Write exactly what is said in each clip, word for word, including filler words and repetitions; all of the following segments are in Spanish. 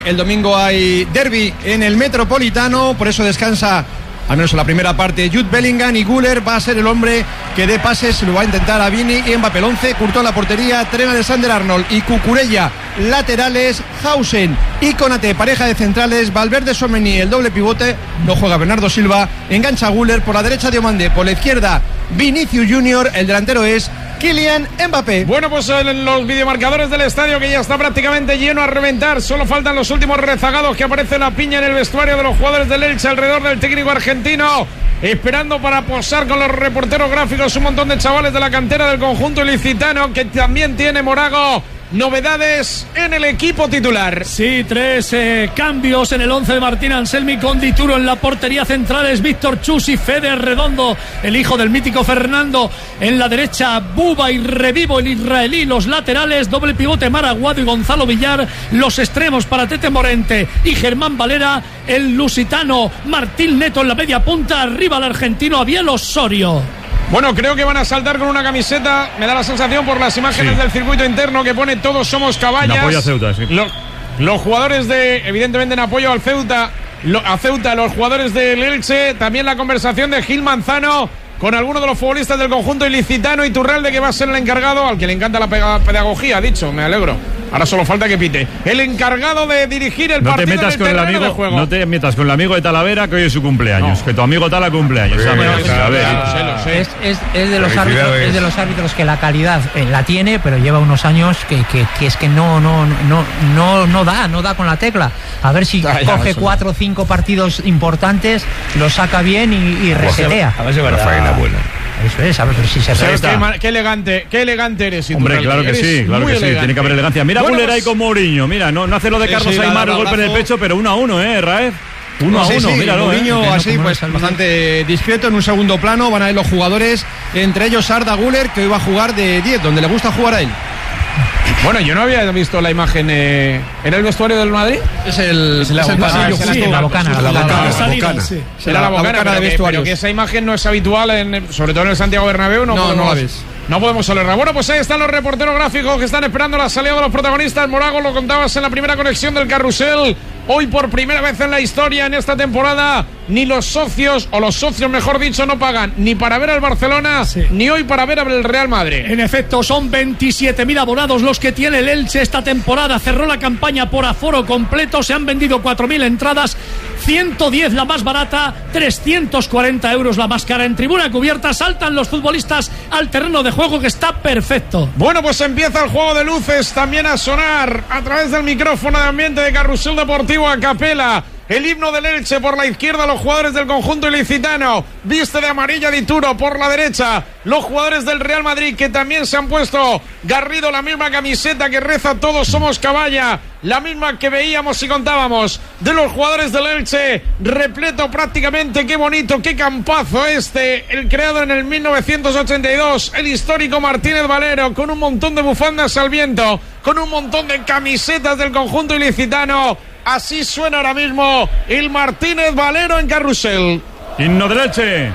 El domingo hay derbi en el Metropolitano, por eso descansa, al menos en la primera parte, Jude Bellingham, y Güler va a ser el hombre que dé pases, lo va a intentar a Vini y Mbappé. El once, Courtois en la portería, Trent Alexander-Arnold y Cucurella laterales, Hausen y Konaté pareja de centrales, Valverde, Tchouaméni el doble pivote, no juega Bernardo Silva, engancha Güler, por la derecha Diomande, por la izquierda Vinicius Junior, el delantero es Kylian Mbappé. Bueno, pues en los videomarcadores del estadio, que ya está prácticamente lleno a reventar, solo faltan los últimos rezagados, que aparece la piña en el vestuario de los jugadores del Elche alrededor del técnico argentino, esperando para posar con los reporteros gráficos un montón de chavales de la cantera del conjunto ilicitano, que también tiene Morago novedades en el equipo titular. Sí, tres eh, cambios en el once de Martín Anselmi, con Dituro en la portería, centrales Víctor Chus y Fede Redondo, el hijo del mítico Fernando, en la derecha Buba y Revivo, el israelí, los laterales doble pivote Maraguado y Gonzalo Villar, los extremos para Tete Morente y Germán Valera, el lusitano Martín Neto en la media punta, arriba el argentino Abiel Osorio. Bueno, creo que van a saltar con una camiseta, me da la sensación por las imágenes sí. del circuito interno, que pone todos somos caballas. En apoyo a Ceuta, sí. Los, los jugadores de, evidentemente en apoyo al Ceuta, lo, a Ceuta, los jugadores del Elche, también la conversación de Gil Manzano con algunos de los futbolistas del conjunto ilicitano, Iturralde, que va a ser el encargado, al que le encanta la pedagogía, ha dicho, me alegro. Ahora solo falta que pite. El encargado de dirigir el no partido te metas en el con el terreno amigo, de juego. No te metas con el amigo de Talavera, que hoy es su cumpleaños. No. Que tu amigo Tala cumpleaños. Sí, ¿sabes? sí, a ver. claro, sé, lo sé. Es, es, es, de los árbitros, es de los árbitros que la calidad eh, la tiene, pero lleva unos años que, que, que es que no, no, no, no, no da, no da con la tecla. A ver si ah, ya, coge cuatro o cinco partidos importantes, lo saca bien y, y resetea. A ver si es verdad. Faena buena. Eso es, a ver si se ¿Sabes qué, qué elegante, qué elegante eres, Hombre, claro que sí, claro que sí, elegante. Tiene que haber elegancia. Mira bueno, Güler ahí con Mourinho, mira, no, no hace lo de Carlos sí, Aimar, el golpe en el pecho, pero uno a uno, eh, Raez. Uno no, a sí, uno, sí, míralo. Mourinho eh. así, pues bastante discreto, en un segundo plano van a ir los jugadores, entre ellos Arda Güler, que hoy va a jugar de diez, donde le gusta jugar a él. Bueno, yo no había visto la imagen. Eh, ¿Era el vestuario del Madrid? Es el, es el, es el pasillo, sí, sí, la bocana. La bocana. Sí. Era la bocana de vestuarios. Pero que esa imagen no es habitual, en, sobre todo en el Santiago Bernabéu. No, no, podemos, no la ves. No podemos hablarla. Bueno, pues ahí están los reporteros gráficos que están esperando la salida de los protagonistas. Morago, lo contabas en la primera conexión del carrusel. Hoy por primera vez en la historia, en esta temporada, ni los socios, o los socios mejor dicho, no pagan ni para ver al Barcelona, sí. ni hoy para ver al Real Madrid. En efecto, son veintisiete mil abonados los que tiene el Elche esta temporada. Cerró la campaña por aforo completo, se han vendido cuatro mil entradas, ciento diez la más barata, trescientos cuarenta euros la más cara. En tribuna cubierta saltan los futbolistas al terreno de juego, que está perfecto. Bueno, pues empieza el juego de luces también a sonar a través del micrófono de ambiente de Carrusel Deportivo a capela. El himno del Elche por la izquierda, los jugadores del conjunto ilicitano, viste de amarilla Dituro por la derecha, los jugadores del Real Madrid, que también se han puesto Garrido la misma camiseta que reza todos somos caballa, la misma que veíamos y contábamos de los jugadores del Elche, repleto prácticamente. Qué bonito, qué campazo este, el creado en el mil novecientos ochenta y dos, el histórico Martínez Valero, con un montón de bufandas al viento, con un montón de camisetas del conjunto ilicitano. Así suena ahora mismo el Martínez Valero en Carrusel. Himno del Elche.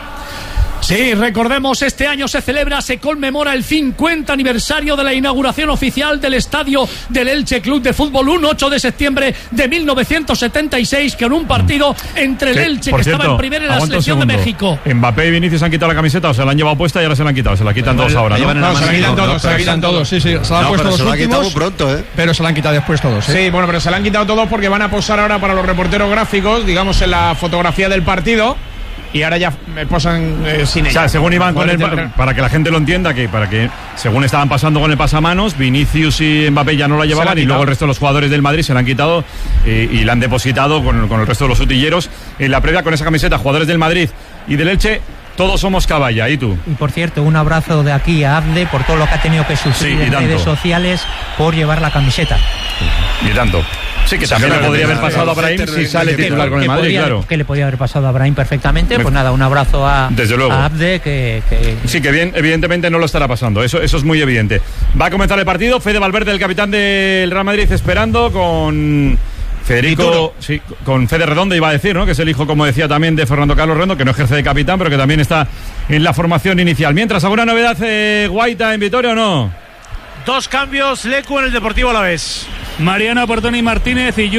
Sí, recordemos, este año se celebra, se conmemora el cincuenta aniversario de la inauguración oficial del estadio del Elche Club de Fútbol, un ocho de septiembre de mil novecientos setenta y seis, con un partido entre el que, Elche, que cierto, estaba en primera, y la selección de México. Mbappé y Vinicius han quitado la camiseta, o se la han llevado puesta y ahora se la han quitado, se la quitan todos ahora, ¿no? No, se la quitan todos, se la quitan todos, sí, sí, se la han no, puesto pero los se la últimos, muy pronto, ¿eh? Pero se la han quitado después todos, ¿eh? Sí, bueno, pero se la han quitado todos porque van a posar ahora para los reporteros gráficos, digamos, en la fotografía del partido. Y ahora ya me posan eh, sin ella. O sea, según iban con el, para que la gente lo entienda, que para que según estaban pasando con el pasamanos, Vinicius y Mbappé ya no la llevaban, y luego el resto de los jugadores del Madrid se la han quitado eh, y la han depositado con, con el resto de los utilleros en la previa con esa camiseta. Jugadores del Madrid y del Elche, todos somos caballa. ¿Y tú? Y por cierto, un abrazo de aquí a Abde por todo lo que ha tenido que sufrir sí, en tanto. redes sociales por llevar la camiseta. Y tanto. Sí, que también le podría haber pasado a Brahim si sale titular con el Madrid, podría, claro. Que le podía haber pasado a Brahim perfectamente. Me... Pues nada, un abrazo a, Desde luego. a Abde. Que, que... Sí, que bien, evidentemente no lo estará pasando. Eso, eso es muy evidente. Va a comenzar el partido. Fede Valverde, el capitán del Real Madrid, esperando con Federico, sí, con Fede Redondo, iba a decir, ¿no? Que es el hijo, como decía, también de Fernando Carlos Redondo, que no ejerce de capitán, pero que también está en la formación inicial. Mientras, ¿alguna novedad, eh, Guaita, en Vitoria o no? Dos cambios, Lecu en el Deportivo Alavés. Mariano Portoni Martínez y